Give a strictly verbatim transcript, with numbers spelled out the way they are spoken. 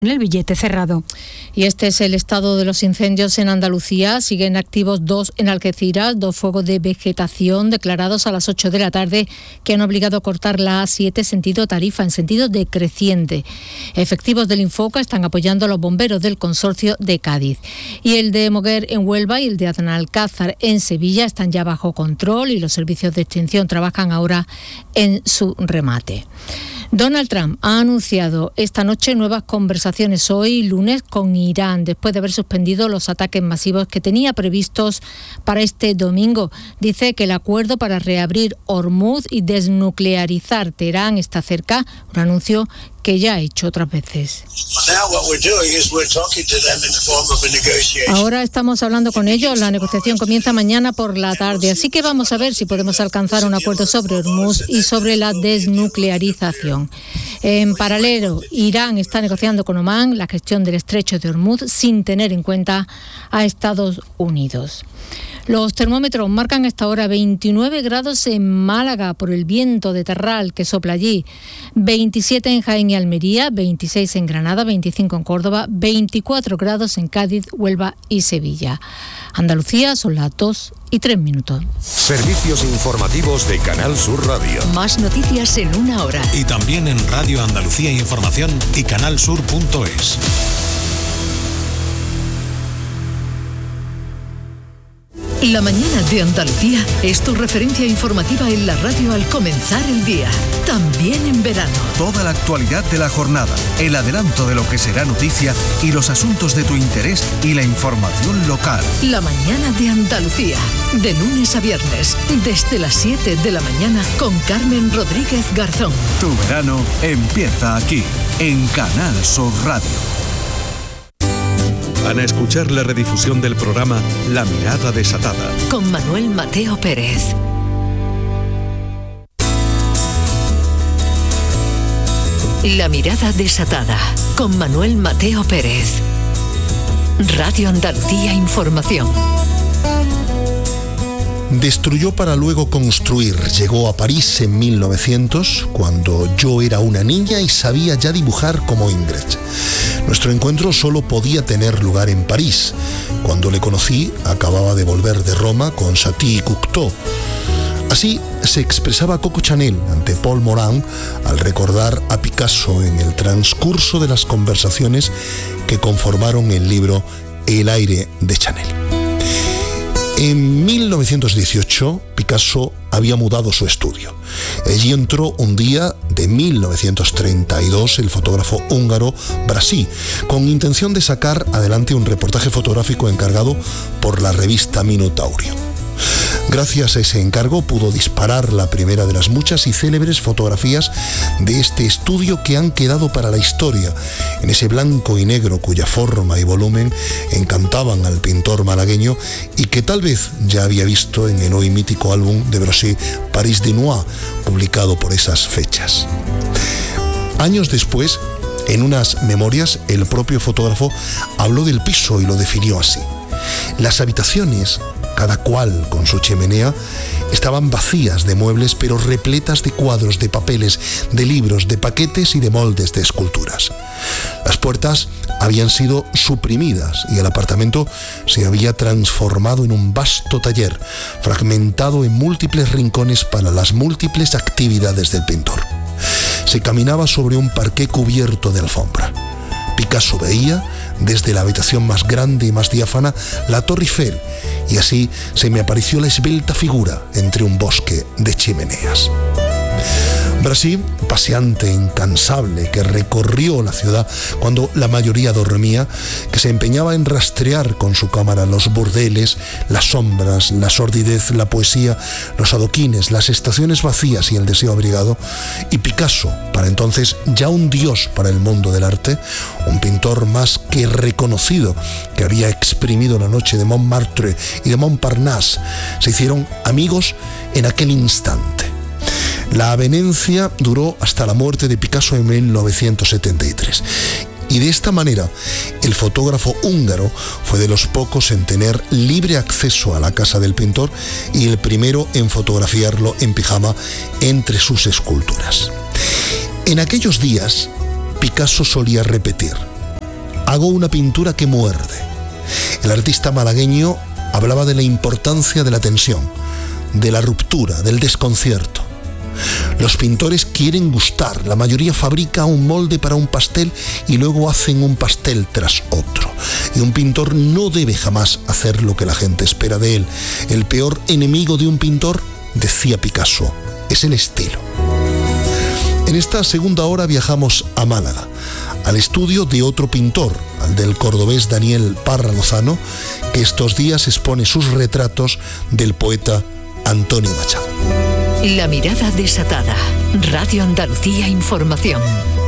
el billete cerrado. Y este es el estado de los incendios en Andalucía. Siguen activos dos en Algeciras, dos fuegos de vegetación declarados a las ocho de la tarde que han obligado a cortar la A siete sentido Tarifa en sentido decreciente. Efectivos del Infoca están apoyando a los bomberos del consorcio de Cádiz. Y el de Moguer en Huelva y el de Aznalcázar en Sevilla están ya bajo control y los servicios de extinción trabajan ahora en su remate. Donald Trump ha anunciado esta noche nuevas conversaciones hoy, lunes, con Irán, después de haber suspendido los ataques masivos que tenía previstos para este domingo. Dice que el acuerdo para reabrir Hormuz y desnuclearizar Teherán está cerca, un anuncio que ya ha hecho otras veces. Ahora estamos hablando con ellos, la negociación comienza mañana por la tarde, así que vamos a ver si podemos alcanzar un acuerdo sobre Hormuz y sobre la desnuclearización. En paralelo, Irán está negociando con Omán la gestión del estrecho de Hormuz sin tener en cuenta a Estados Unidos. Los termómetros marcan hasta ahora veintinueve grados en Málaga por el viento de terral que sopla allí, veintisiete en Jaén y Almería, veintiséis en Granada, veinticinco en Córdoba, veinticuatro grados en Cádiz, Huelva y Sevilla. Andalucía son las dos y tres minutos. Servicios informativos de Canal Sur Radio. Más noticias en una hora. Y también en Radio Andalucía Información y canalsur punto es. La mañana de Andalucía es tu referencia informativa en la radio al comenzar el día, también en verano. Toda la actualidad de la jornada, el adelanto de lo que será noticia y los asuntos de tu interés y la información local. La mañana de Andalucía, de lunes a viernes, desde las siete de la mañana con Carmen Rodríguez Garzón. Tu verano empieza aquí, en Canal Sur Radio. Van a escuchar la redifusión del programa La Mirada Desatada. Con Manuel Mateo Pérez. La Mirada Desatada. Con Manuel Mateo Pérez. Radio Andalucía Información. Destruyó para luego construir. Llegó a París en mil novecientos, cuando yo era una niña y sabía ya dibujar como Ingres. Nuestro encuentro solo podía tener lugar en París. Cuando le conocí, acababa de volver de Roma con Satie y Cocteau. Así se expresaba Coco Chanel ante Paul Morand al recordar a Picasso en el transcurso de las conversaciones que conformaron el libro El aire de Chanel. En mil novecientos dieciocho, Picasso había mudado su estudio. Allí entró un día de mil novecientos treinta y dos el fotógrafo húngaro Brassy, con intención de sacar adelante un reportaje fotográfico encargado por la revista Minutaurio. Gracias a ese encargo pudo disparar la primera de las muchas y célebres fotografías de este estudio que han quedado para la historia, en ese blanco y negro cuya forma y volumen encantaban al pintor malagueño y que tal vez ya había visto en el hoy mítico álbum de Brassy, Paris de Noir, publicado por esas fechas. Años después, en unas memorias, el propio fotógrafo habló del piso y lo definió así. Las habitaciones, cada cual con su chimenea, estaban vacías de muebles pero repletas de cuadros, de papeles, de libros, de paquetes y de moldes de esculturas. Las puertas habían sido suprimidas y el apartamento se había transformado en un vasto taller, fragmentado en múltiples rincones para las múltiples actividades del pintor. Se caminaba sobre un parqué cubierto de alfombra. Picasso veía, desde la habitación más grande y más diáfana, la Torre Eiffel, y así se me apareció la esbelta figura entre un bosque de chimeneas. Brassy, paseante incansable que recorrió la ciudad cuando la mayoría dormía, que se empeñaba en rastrear con su cámara los burdeles, las sombras, la sordidez, la poesía, los adoquines, las estaciones vacías y el deseo abrigado, y Picasso, para entonces ya un dios para el mundo del arte, un pintor más que reconocido que había exprimido la noche de Montmartre y de Montparnasse, se hicieron amigos en aquel instante. La avenencia duró hasta la muerte de Picasso en mil novecientos setenta y tres. Y de esta manera, el fotógrafo húngaro fue de los pocos en tener libre acceso a la casa del pintor y el primero en fotografiarlo en pijama entre sus esculturas. En aquellos días, Picasso solía repetir: hago una pintura que muerde. El artista malagueño hablaba de la importancia de la tensión, de la ruptura, del desconcierto. Los pintores quieren gustar, la mayoría fabrica un molde para un pastel y luego hacen un pastel tras otro. Y un pintor no debe jamás hacer lo que la gente espera de él. El peor enemigo de un pintor, decía Picasso, es el estilo. En esta segunda hora viajamos a Málaga, al estudio de otro pintor, al del cordobés Daniel Parra Lozano, que estos días expone sus retratos del poeta Antonio Machado. La mirada desatada. Radio Andalucía Información.